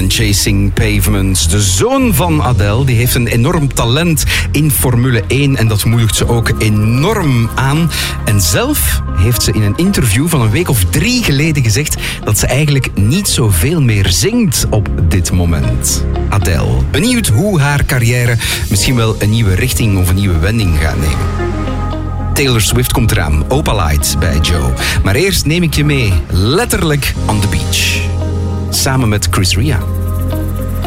en Chasing Pavements. De zoon van Adele, die heeft een enorm talent in Formule 1 en dat moedigt ze ook enorm aan. En zelf heeft ze in een interview van een week of 3 geleden gezegd dat ze eigenlijk niet zoveel meer zingt op dit moment. Adele. Benieuwd hoe haar carrière misschien wel een nieuwe richting of een nieuwe wending gaat nemen. Taylor Swift komt eraan. Opalite bij Joe. Maar eerst neem ik je mee, letterlijk on the beach. Samen met Chris Ria.